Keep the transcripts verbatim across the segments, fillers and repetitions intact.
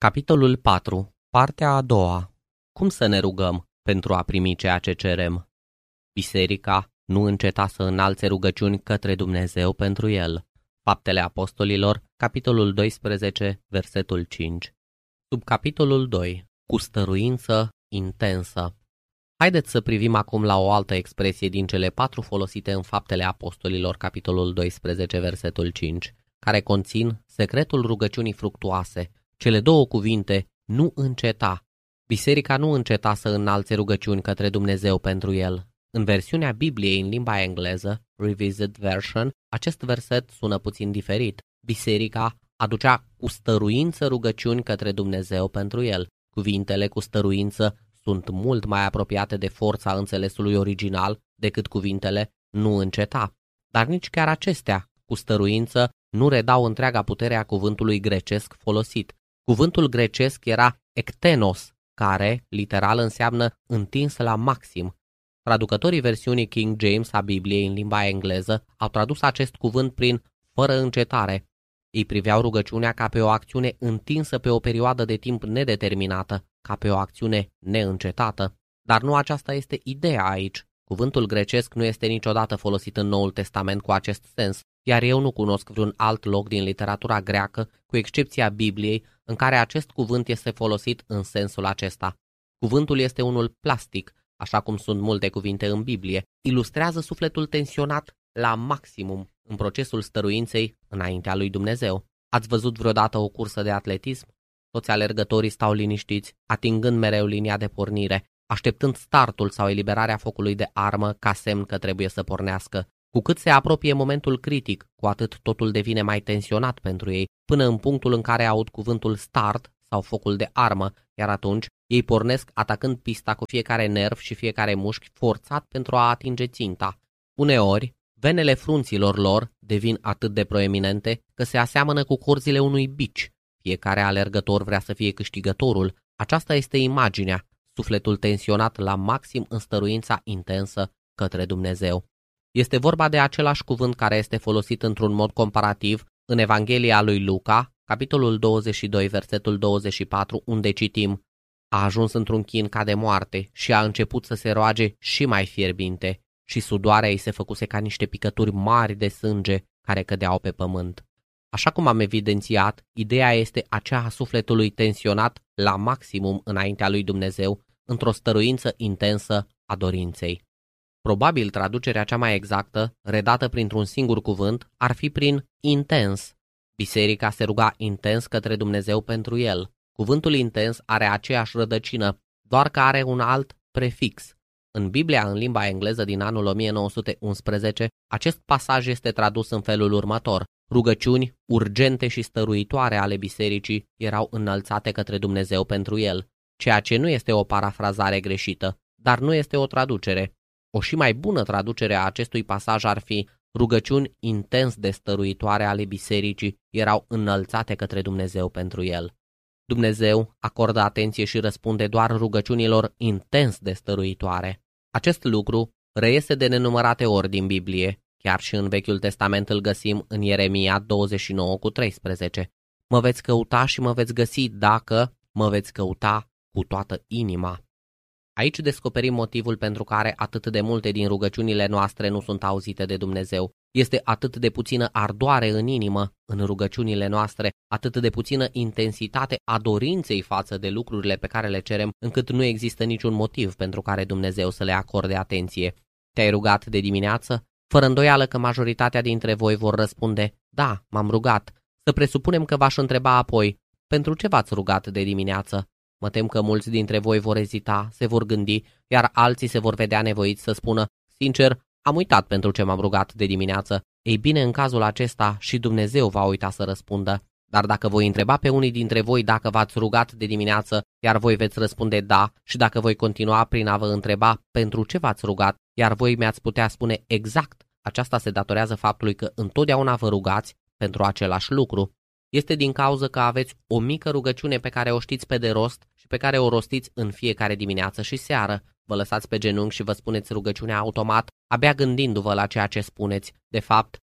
Capitolul patru. Partea a doua. Cum să ne rugăm pentru a primi ceea ce cerem? Biserica nu înceta să înalțe rugăciuni către Dumnezeu pentru el. Faptele Apostolilor, capitolul doisprezece, versetul cinci. Sub capitolul doi. Cu stăruință intensă. Haideți să privim acum la o altă expresie din cele patru folosite în Faptele Apostolilor, capitolul doisprezece, versetul cinci, care conțin secretul rugăciunii fructuoase. Cele două cuvinte, nu înceta. Biserica nu înceta să înalțe rugăciuni către Dumnezeu pentru el. În versiunea Bibliei în limba engleză, Revised Version, acest verset sună puțin diferit. Biserica aducea cu stăruință rugăciuni către Dumnezeu pentru el. Cuvintele cu stăruință sunt mult mai apropiate de forța înțelesului original decât cuvintele nu înceta. Dar nici chiar acestea, cu stăruință, nu redau întreaga putere a cuvântului grecesc folosit. Cuvântul grecesc era ektenos, care, literal, înseamnă întins la maxim. Traducătorii versiunii King James a Bibliei în limba engleză au tradus acest cuvânt prin fără încetare. Ei priveau rugăciunea ca pe o acțiune întinsă pe o perioadă de timp nedeterminată, ca pe o acțiune neîncetată. Dar nu aceasta este ideea aici. Cuvântul grecesc nu este niciodată folosit în Noul Testament cu acest sens, iar eu nu cunosc vreun alt loc din literatura greacă, cu excepția Bibliei, în care acest cuvânt este folosit în sensul acesta. Cuvântul este unul plastic, așa cum sunt multe cuvinte în Biblie, ilustrează sufletul tensionat la maximum în procesul stăruinței înaintea lui Dumnezeu. Ați văzut vreodată o cursă de atletism? Toți alergătorii stau liniștiți, atingând mereu linia de pornire, așteptând startul sau eliberarea focului de armă ca semn că trebuie să pornească. Cu cât se apropie momentul critic, cu atât totul devine mai tensionat pentru ei, până în punctul în care aud cuvântul start sau focul de armă, iar atunci ei pornesc atacând pista cu fiecare nerv și fiecare mușchi forțat pentru a atinge ținta. Uneori, venele frunților lor devin atât de proeminente că se aseamănă cu corzile unui bici. Fiecare alergător vrea să fie câștigătorul. Aceasta este imaginea, sufletul tensionat la maxim în stăruința intensă către Dumnezeu. Este vorba de același cuvânt care este folosit într-un mod comparativ în Evanghelia lui Luca, capitolul douăzeci și doi, versetul douăzeci și patru, unde citim: a ajuns într-un chin ca de moarte și a început să se roage și mai fierbinte și sudoarea ei se făcuse ca niște picături mari de sânge care cădeau pe pământ. Așa cum am evidențiat, ideea este aceea a sufletului tensionat la maximum înaintea lui Dumnezeu, într-o stăruință intensă a dorinței. Probabil traducerea cea mai exactă, redată printr-un singur cuvânt, ar fi prin intens. Biserica se ruga intens către Dumnezeu pentru el. Cuvântul intens are aceeași rădăcină, doar că are un alt prefix. În Biblia în limba engleză din anul o mie nouă sute unsprezece, acest pasaj este tradus în felul următor: rugăciuni urgente și stăruitoare ale bisericii erau înălțate către Dumnezeu pentru el, ceea ce nu este o parafrazare greșită, dar nu este o traducere. O și mai bună traducere a acestui pasaj ar fi: rugăciuni intens de stăruitoare ale bisericii erau înălțate către Dumnezeu pentru el. Dumnezeu acordă atenție și răspunde doar rugăciunilor intens de stăruitoare. Acest lucru reiese de nenumărate ori din Biblie, chiar și în Vechiul Testament îl găsim în Ieremia douăzeci și nouă cu treisprezece. Mă veți căuta și mă veți găsi dacă mă veți căuta cu toată inima. Aici descoperim motivul pentru care atât de multe din rugăciunile noastre nu sunt auzite de Dumnezeu. Este atât de puțină ardoare în inimă în rugăciunile noastre, atât de puțină intensitate a dorinței față de lucrurile pe care le cerem, încât nu există niciun motiv pentru care Dumnezeu să le acorde atenție. Te-ai rugat de dimineață? Fără îndoială că majoritatea dintre voi vor răspunde: da, m-am rugat. Să presupunem că v-aș întreba apoi: pentru ce v-ați rugat de dimineață? Mă tem că mulți dintre voi vor ezita, se vor gândi, iar alții se vor vedea nevoiți să spună: sincer, am uitat pentru ce m-am rugat de dimineață. Ei bine, în cazul acesta și Dumnezeu va uita să răspundă. Dar dacă voi întreba pe unii dintre voi dacă v-ați rugat de dimineață, iar voi veți răspunde da, și dacă voi continua prin a vă întreba pentru ce v-ați rugat, iar voi mi-ați putea spune exact, aceasta se datorează faptului că întotdeauna vă rugați pentru același lucru. Este din cauză că aveți o mică rugăciune pe care o știți pe de rost și pe care o rostiți în fiecare dimineață și seară. Vă lăsați pe genunchi și vă spuneți rugăciunea automat, abia gândindu-vă la ceea ce spuneți. De fapt,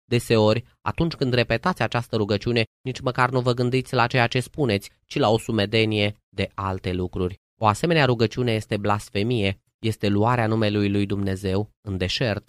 Deseori, atunci când repetați această rugăciune, nici măcar nu vă gândiți la ceea ce spuneți, ci la o sumedenie de alte lucruri. O asemenea rugăciune este blasfemie, este luarea numelui lui Dumnezeu în deșert.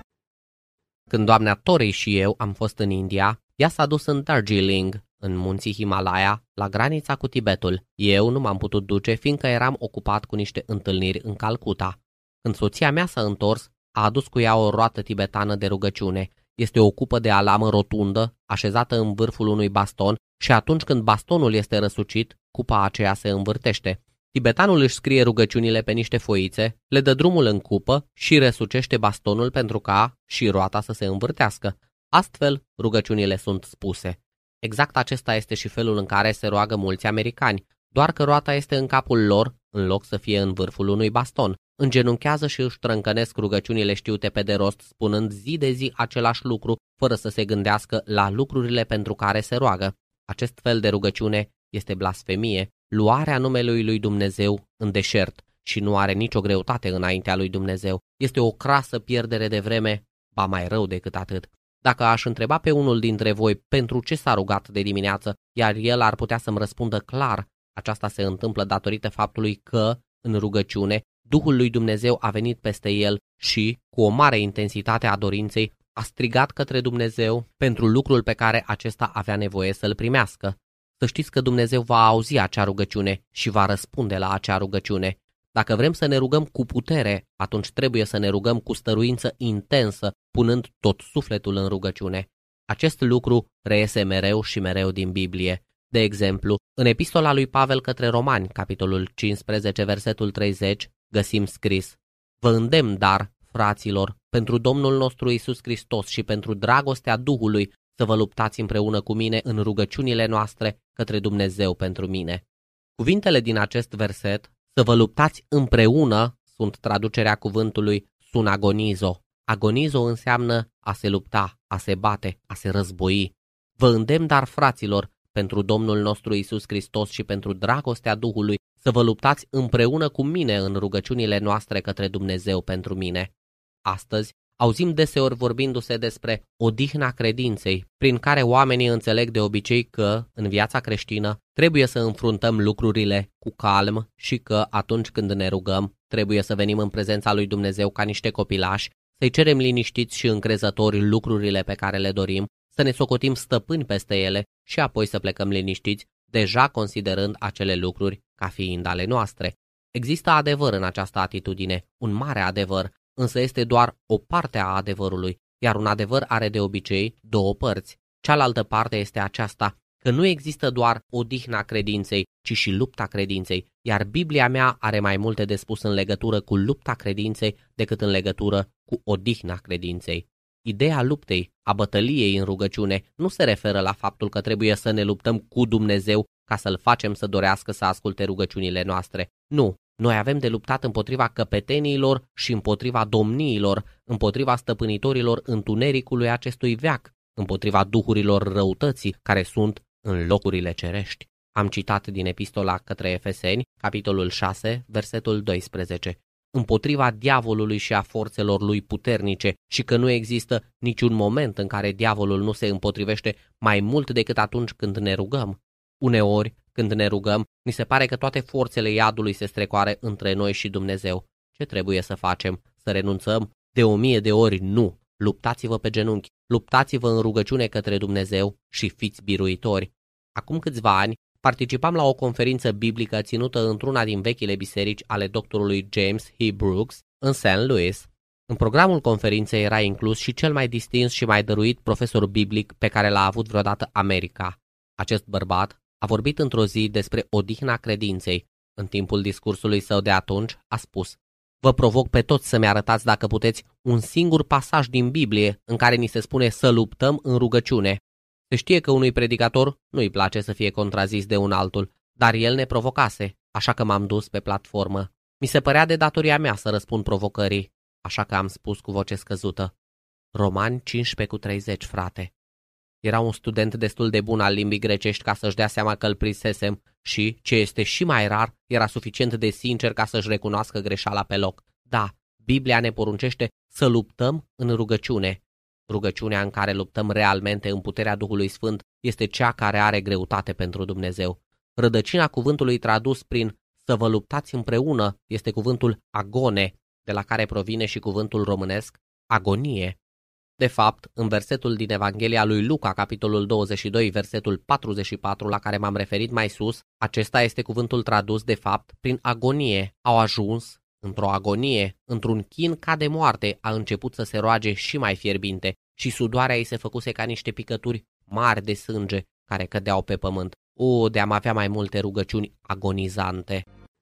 Când doamna Tori și eu am fost în India, ea s-a dus în Darjeeling, în munții Himalaya, la granița cu Tibetul. Eu nu m-am putut duce, fiindcă eram ocupat cu niște întâlniri în Calcuta. Când soția mea s-a întors, a adus cu ea o roată tibetană de rugăciune. Este o cupă de alamă rotundă, așezată în vârful unui baston, și atunci când bastonul este răsucit, cupa aceea se învârtește. Tibetanul își scrie rugăciunile pe niște foițe, le dă drumul în cupă și resucește bastonul pentru ca și roata să se învârtească. Astfel, rugăciunile sunt spuse. Exact acesta este și felul în care se roagă mulți americani, doar că roata este în capul lor, în loc să fie în vârful unui baston. Îngenunchează și își trâncănesc rugăciunile știute pe de rost, spunând zi de zi același lucru, fără să se gândească la lucrurile pentru care se roagă. Acest fel de rugăciune este blasfemie, luarea numelui lui Dumnezeu în deșert, și nu are nicio greutate înaintea lui Dumnezeu. Este o crasă pierdere de vreme, ba mai rău decât atât. Dacă aș întreba pe unul dintre voi pentru ce s-a rugat de dimineață, iar el ar putea să-mi răspundă clar, aceasta se întâmplă datorită faptului că, în rugăciune, Duhul lui Dumnezeu a venit peste el și, cu o mare intensitate a dorinței, a strigat către Dumnezeu pentru lucrul pe care acesta avea nevoie să-l primească. Să știți că Dumnezeu va auzi acea rugăciune și va răspunde la acea rugăciune. Dacă vrem să ne rugăm cu putere, atunci trebuie să ne rugăm cu stăruință intensă, punând tot sufletul în rugăciune. Acest lucru reiese mereu și mereu din Biblie. De exemplu, în epistola lui Pavel către Romani, capitolul cincisprezece, versetul treizeci, găsim scris: Vă îndemn, dar, fraților, pentru Domnul nostru Iisus Hristos și pentru dragostea Duhului, să vă luptați împreună cu mine în rugăciunile noastre către Dumnezeu pentru mine. Cuvintele din acest verset, să vă luptați împreună, sunt traducerea cuvântului sunagonizo. Agonizo înseamnă a se lupta, a se bate, a se război. Vă îndemn, dar, fraților, pentru Domnul nostru Iisus Hristos și pentru dragostea Duhului, să vă luptați împreună cu mine în rugăciunile noastre către Dumnezeu pentru mine. Astăzi, auzim deseori vorbindu-se despre odihna credinței, prin care oamenii înțeleg de obicei că, în viața creștină, trebuie să înfruntăm lucrurile cu calm și că, atunci când ne rugăm, trebuie să venim în prezența lui Dumnezeu ca niște copilași, să-i cerem liniștiți și încrezători lucrurile pe care le dorim, să ne socotim stăpâni peste ele și apoi să plecăm liniștiți, deja considerând acele lucruri ca fiind ale noastre. Există adevăr în această atitudine, un mare adevăr, însă este doar o parte a adevărului, iar un adevăr are de obicei două părți. Cealaltă parte este aceasta, că nu există doar odihna credinței, ci și lupta credinței, iar Biblia mea are mai multe de spus în legătură cu lupta credinței decât în legătură cu odihna credinței. Ideea luptei, a bătăliei în rugăciune, nu se referă la faptul că trebuie să ne luptăm cu Dumnezeu ca să-L facem să dorească să asculte rugăciunile noastre. Nu, noi avem de luptat împotriva căpeteniilor și împotriva domniilor, împotriva stăpânitorilor întunericului acestui veac, împotriva duhurilor răutății care sunt în locurile cerești. Am citat din epistola către Efeseni, capitolul șase, versetul doisprezece. Împotriva diavolului și a forțelor lui puternice, și că nu există niciun moment în care diavolul nu se împotrivește mai mult decât atunci când ne rugăm. Uneori, când ne rugăm, ni se pare că toate forțele iadului se strecoare între noi și Dumnezeu. Ce trebuie să facem? Să renunțăm? De o mie de ori nu. Luptați-vă pe genunchi, luptați-vă în rugăciune către Dumnezeu și fiți biruitori. Acum câțiva ani, participam la o conferință biblică ținută într-una din vechile biserici ale doctorului James H. Brooks în Saint Louis. În programul conferinței era inclus și cel mai distins și mai dăruit profesor biblic pe care l-a avut vreodată America. Acest bărbat a vorbit într-o zi despre odihna credinței. În timpul discursului său de atunci a spus: Vă provoc pe toți să-mi arătați, dacă puteți, un singur pasaj din Biblie în care ni se spune să luptăm în rugăciune. Se știe că unui predicator nu-i place să fie contrazis de un altul, dar el ne provocase, așa că m-am dus pe platformă. Mi se părea de datoria mea să răspund provocării, așa că am spus cu voce scăzută: Romani cincisprezece cu treizeci, frate. Era un student destul de bun al limbii grecești ca să-și dea seama că îl prinsesem și, ce este și mai rar, era suficient de sincer ca să-și recunoască greșeala pe loc. Da, Biblia ne poruncește să luptăm în rugăciune. Rugăciunea în care luptăm realmente în puterea Duhului Sfânt este cea care are greutate pentru Dumnezeu. Rădăcina cuvântului tradus prin să vă luptați împreună este cuvântul agone, de la care provine și cuvântul românesc agonie. De fapt, în versetul din Evanghelia lui Luca, capitolul douăzeci și doi, versetul patruzeci și patru, la care m-am referit mai sus, acesta este cuvântul tradus de fapt prin agonie. Au ajuns într-o agonie, într-un chin ca de moarte, a început să se roage și mai fierbinte și sudoarea ei se făcuse ca niște picături mari de sânge care cădeau pe pământ. O, de-am avea mai multe rugăciuni agonizante.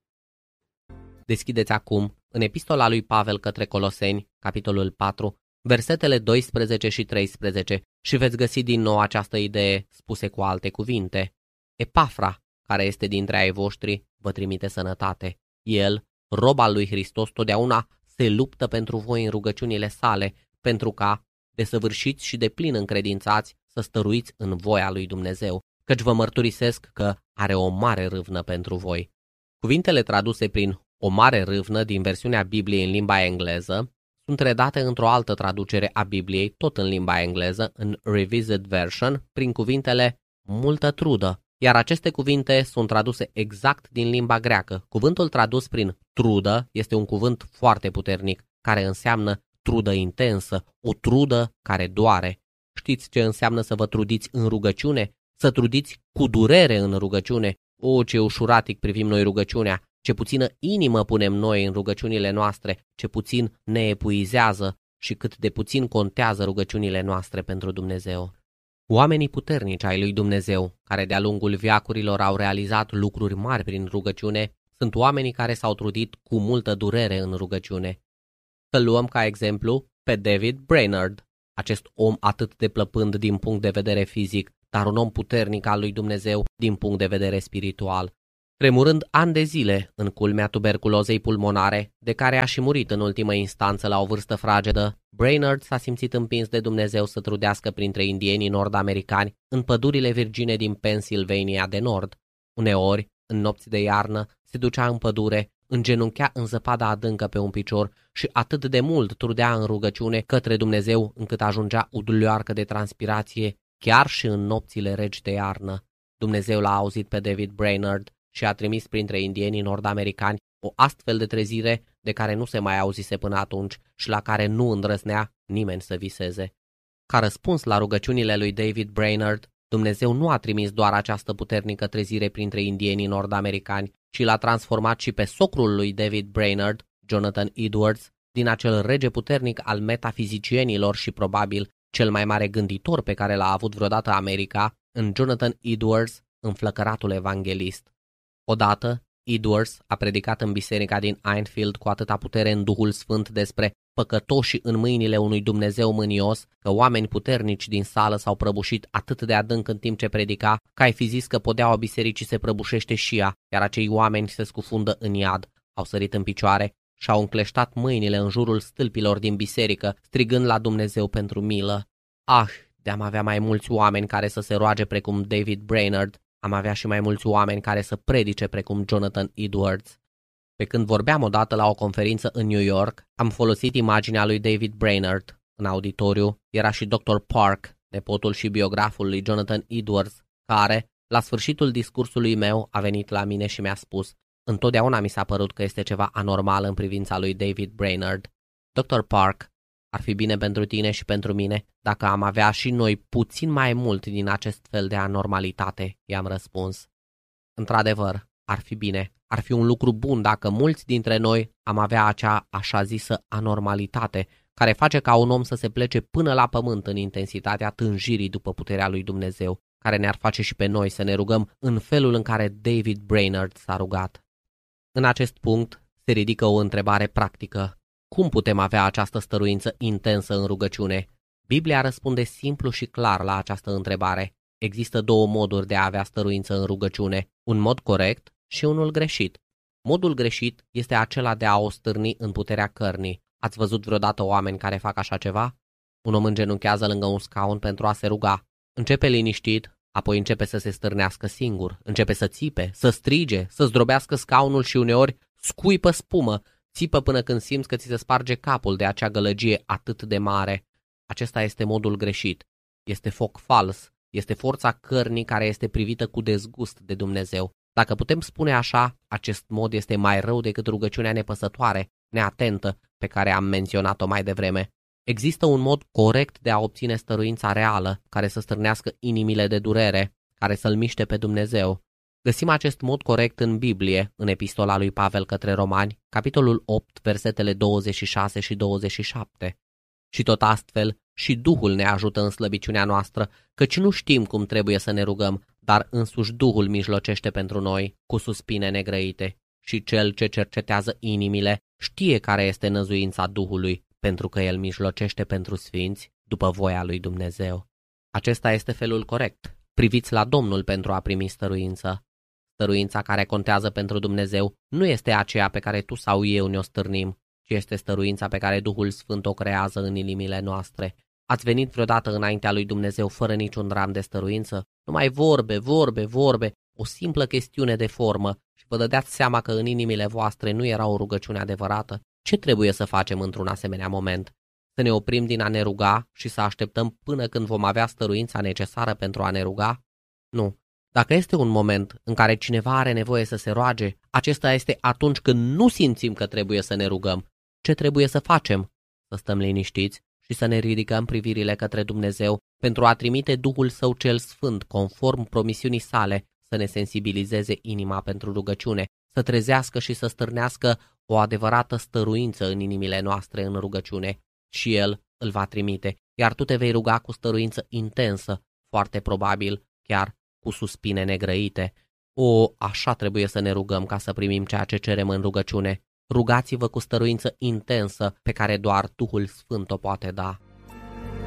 Deschideți acum, în epistola lui Pavel către Coloseni, capitolul patru, versetele doisprezece și treisprezece și veți găsi din nou această idee spuse cu alte cuvinte. Epafra, care este dintre ai voștri, vă trimite sănătate. El, rob al lui Hristos, totdeauna se luptă pentru voi în rugăciunile sale, pentru ca, desăvârșiți și deplin încredințați, să stăruiți în voia lui Dumnezeu, căci vă mărturisesc că are o mare râvnă pentru voi. Cuvintele traduse prin o mare râvnă din versiunea Bibliei în limba engleză sunt redate într-o altă traducere a Bibliei, tot în limba engleză, în Revised Version, prin cuvintele multă trudă, iar aceste cuvinte sunt traduse exact din limba greacă. Cuvântul tradus prin trudă este un cuvânt foarte puternic, care înseamnă trudă intensă, o trudă care doare. Știți ce înseamnă să vă trudiți în rugăciune? Să trudiți cu durere în rugăciune? O, ce ușuratic privim noi rugăciunea! Ce puțină inimă punem noi în rugăciunile noastre, ce puțin ne epuizează și cât de puțin contează rugăciunile noastre pentru Dumnezeu. Oamenii puternici ai lui Dumnezeu, care de-a lungul veacurilor au realizat lucruri mari prin rugăciune, sunt oamenii care s-au trudit cu multă durere în rugăciune. Să luăm ca exemplu pe David Brainerd, acest om atât de plăpând din punct de vedere fizic, dar un om puternic al lui Dumnezeu din punct de vedere spiritual. Tremurând ani de zile în culmea tuberculozei pulmonare, de care a și murit în ultimă instanță la o vârstă fragedă, Brainerd s-a simțit împins de Dumnezeu să trudească printre indienii nord-americani în pădurile virgine din Pennsylvania de nord. Uneori, în nopți de iarnă, se ducea în pădure, îngenunchea în zăpada adâncă pe un picior și atât de mult trudea în rugăciune către Dumnezeu încât ajungea udulioarcă de transpirație chiar și în nopțile reci de iarnă. Dumnezeu l-a auzit pe David Brainerd și a trimis printre indienii nord-americani o astfel de trezire de care nu se mai auzise până atunci și la care nu îndrăznea nimeni să viseze. Ca răspuns la rugăciunile lui David Brainerd, Dumnezeu nu a trimis doar această puternică trezire printre indienii nord-americani, ci l-a transformat și pe socrul lui David Brainerd, Jonathan Edwards, din acel rege puternic al metafizicienilor și probabil cel mai mare gânditor pe care l-a avut vreodată America, în Jonathan Edwards, înflăcăratul evanghelist. Odată, Edwards a predicat în biserica din Enfield cu atâta putere în Duhul Sfânt despre păcătoșii în mâinile unui Dumnezeu mânios, că oameni puternici din sală s-au prăbușit atât de adânc în timp ce predica, că ai fi zis că podeaua bisericii se prăbușește și ea, iar acei oameni se scufundă în iad. Au sărit în picioare și au încleștat mâinile în jurul stâlpilor din biserică, strigând la Dumnezeu pentru milă. Ah, de-am avea mai mulți oameni care să se roage precum David Brainerd, am avea și mai mulți oameni care să predice precum Jonathan Edwards. Pe când vorbeam odată la o conferință în New York, am folosit imaginea lui David Brainerd. În auditoriu era și doctor Park, nepotul și biograful lui Jonathan Edwards, care, la sfârșitul discursului meu, a venit la mine și mi-a spus: întotdeauna mi s-a părut că este ceva anormal în privința lui David Brainerd. doctor Park, ar fi bine pentru tine și pentru mine dacă am avea și noi puțin mai mult din acest fel de anormalitate, i-am răspuns. Într-adevăr, ar fi bine, ar fi un lucru bun dacă mulți dintre noi am avea acea așa zisă anormalitate care face ca un om să se plece până la pământ în intensitatea tânjirii după puterea lui Dumnezeu, care ne-ar face și pe noi să ne rugăm în felul în care David Brainerd s-a rugat. În acest punct se ridică o întrebare practică. Cum putem avea această stăruință intensă în rugăciune? Biblia răspunde simplu și clar la această întrebare. Există două moduri de a avea stăruință în rugăciune, un mod corect și unul greșit. Modul greșit este acela de a o stârni în puterea cărnii. Ați văzut vreodată oameni care fac așa ceva? Un om îngenunchează lângă un scaun pentru a se ruga. Începe liniștit, apoi începe să se stârnească singur, începe să țipe, să strige, să zdrobească scaunul și uneori scuipă spumă, țipă până când simți că ți se sparge capul de acea gălăgie atât de mare. Acesta este modul greșit. Este foc fals, este forța cărnii care este privită cu dezgust de Dumnezeu. Dacă putem spune așa, acest mod este mai rău decât rugăciunea nepăsătoare, neatentă, pe care am menționat-o mai devreme. Există un mod corect de a obține stăruința reală, care să stârnească inimile de durere, care să-L miște pe Dumnezeu. Găsim acest mod corect în Biblie, în epistola lui Pavel către Romani, capitolul opt, versetele douăzeci și șase și douăzeci și șapte. Și tot astfel, și Duhul ne ajută în slăbiciunea noastră, căci nu știm cum trebuie să ne rugăm, dar însuși Duhul mijlocește pentru noi cu suspine negrăite. Și Cel ce cercetează inimile știe care este năzuința Duhului, pentru că El mijlocește pentru sfinți după voia lui Dumnezeu. Acesta este felul corect. Priviți la Domnul pentru a primi stăruință. Stăruința care contează pentru Dumnezeu nu este aceea pe care tu sau eu ne-o stârnim, ci este stăruința pe care Duhul Sfânt o creează în inimile noastre. Ați venit vreodată înaintea lui Dumnezeu fără niciun dram de stăruință? Numai vorbe, vorbe, vorbe, o simplă chestiune de formă, și vă dădeați seama că în inimile voastre nu era o rugăciune adevărată? Ce trebuie să facem într-un asemenea moment? Să ne oprim din a ne ruga și să așteptăm până când vom avea stăruința necesară pentru a ne ruga? Nu. Dacă este un moment în care cineva are nevoie să se roage, acesta este atunci când nu simțim că trebuie să ne rugăm. Ce trebuie să facem? Să stăm liniștiți și să ne ridicăm privirile către Dumnezeu pentru a trimite Duhul Său cel Sfânt, conform promisiunii sale, să ne sensibilizeze inima pentru rugăciune, să trezească și să stârnească o adevărată stăruință în inimile noastre în rugăciune. Și El îl va trimite, iar tu te vei ruga cu stăruință intensă, foarte probabil chiar cu suspine negrăite. O, așa trebuie să ne rugăm ca să primim ceea ce cerem în rugăciune. Rugați-vă cu stăruință intensă pe care doar Duhul Sfânt o poate da.